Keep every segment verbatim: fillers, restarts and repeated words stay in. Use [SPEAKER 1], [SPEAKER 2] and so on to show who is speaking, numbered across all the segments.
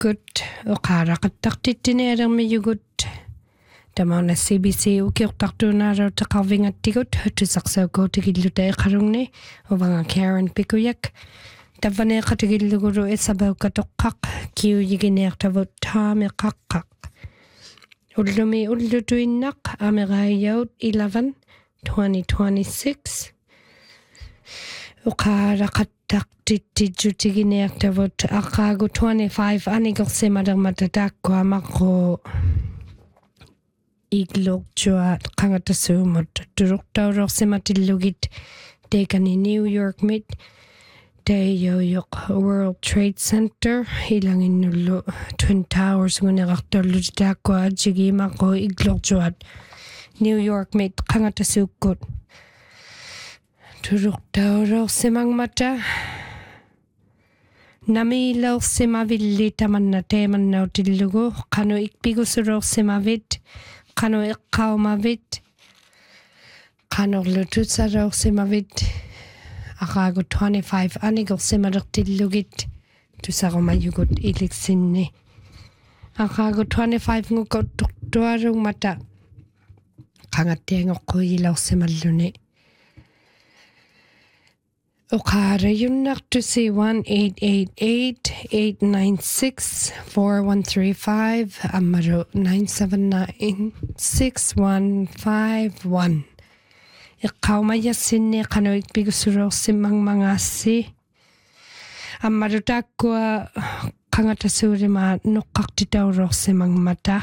[SPEAKER 1] Good. Okara kataktittini adermiyugut. Tamana C B C ukiortartuunaaro taqarvingattigut tusaqsaukuutigilluta eqarungni uvanga Karen Pikuyak. Tavaneqatigilluguru isabauqatoqqaq kiuyigineertavut taameqaqqaq. Ullumi ullutuinnaq ameraayut eleven twenty twenty-six. Okara kataktittijutigineertavut aqaagu twenty-five anigorsimadermatatakku amaqru iglokjuat qangatasuumut tururtaurorsimatillugit tekani New York Mit Teyoyoq World Trade Center hilanginnullu Twin Towers ngunerartullutakku ajigimaqru iglokjuat New York Mit qangatasuukkut tururtaurorsimangmata namiilorsimavilli tamanna teemannautillugu qanu ikpigusurorsimavit qanu iqqaumavit qanorlututsarorsimavit aqaagu twenty-five anigorsimalertillugit tusarumayugut iliksinni aqaagu twenty-five ngukottuarungmata qangattiangoqquilorsimalluni Okara yunnartusi one eight eight eight eight nine six four one three five amaru nine seven nine six one five one. Iqaumayassinni qanu ikpigusurorsimangmangaassi amaru takkua qangatasuurima nuqqartitaurorsimangmata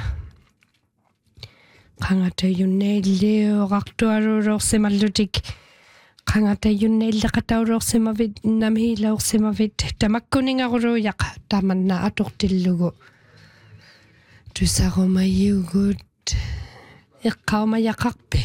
[SPEAKER 1] qangatayunneilliorartuarurorsimallutik qangata yunneillaqataulorsimavit namhiilaorsimavit tamakkuningaruluyaq tamanna atortillugu tusarumayugut iqqaumayaqarpi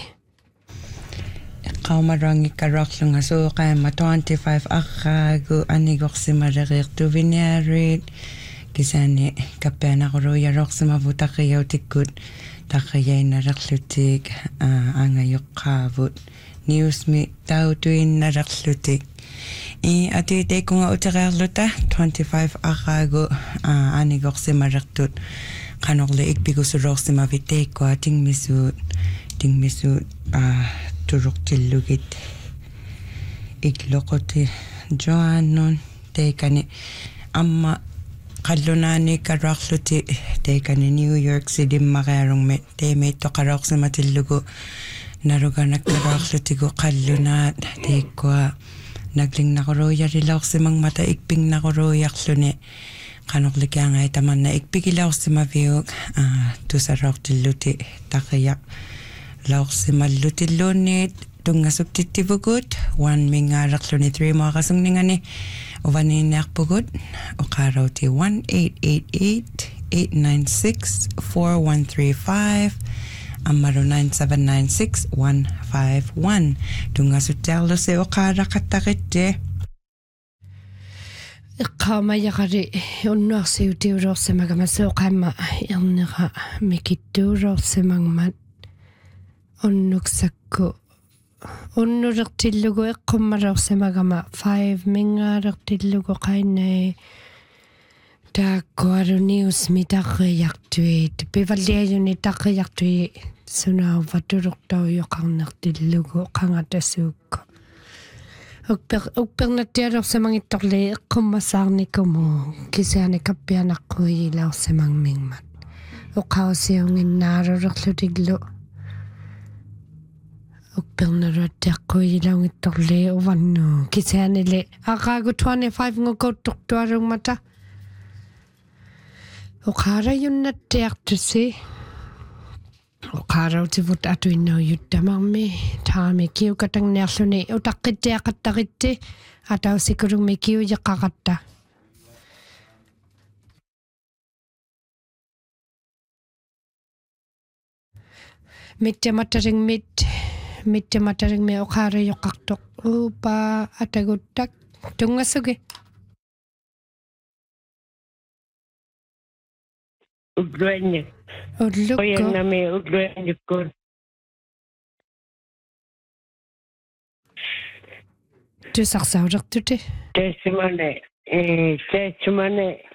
[SPEAKER 2] iqqaumaruangikkaruarlunga suuqaama twenty-five arraagu anigorsimaleriirtuviniaruit kisani kappianaruluyalorsimavu taqiyautikkut taqiyainerlerlutik angayoqqaavut Newsmi tautuinnarerlutik I atuiteikunga utereerluta twenty-five arraagu anigorsimalertut qanorlu ikpigusulorsimavit teikkua tingmisuut tingmisuut tururtillugit ikloqoti joannun teikani amma qallunaani karuarluti teikani New York City maqaarungmi teimiittoqaroorsimatillugu naruganakkaruarlutigu qallunaat teikkua naglingnaquruuyarilaorsimangmata ikpingnaquruuyarluni qanorlikiangai tamanna ikpigilaorsimaviuk tusarortilluti taqiya laorsimallutilluunniit tungasuptittivugut one mingaalerluni three moaqasungningani uvaniinniarpugut oqaarauti one eight eight eight eight nine six four one three five amaru nine seven nine six one five one tungasuttiarlusi oqaaraqattaqitte iqqaumayaqari unnuarsiutiulorsimagama suuqaama irnera mikittuulorsimangmat unnuksakku unnulertillugu eqqummalorsimagama five mingaalertillugu qainai taakkuaru news mitarriartuit pivalliajuni tarriartui sunauvatulortaujoqarnertillugu qangatasuukku ukper ukpernattialorsamangittorli eqqummasaarnikumu kisiani kappianaqquilaorsamangmingmat uqausiunginnaalulerlutiglu ukpernaruattiaqquilaungittorli uvannu kisianili aqaagu twenty-five ngukuttortuarungmata Oqaarayunnattiartusi oqaarautivut atuinnaujuttamarmi taami kiukatangniarluni utaqqittiaqattaritti atausikulungmi kiujeqqaqatta mittamataringmit mittamataringmi oqaarayoqqartoq upa ataguttak tungasugi
[SPEAKER 3] Udluennik.
[SPEAKER 1] Udlukko.
[SPEAKER 3] Oyenami udluennikkun.
[SPEAKER 1] Tusarsaullertuti.
[SPEAKER 3] Tessimane. Eh, tessimane.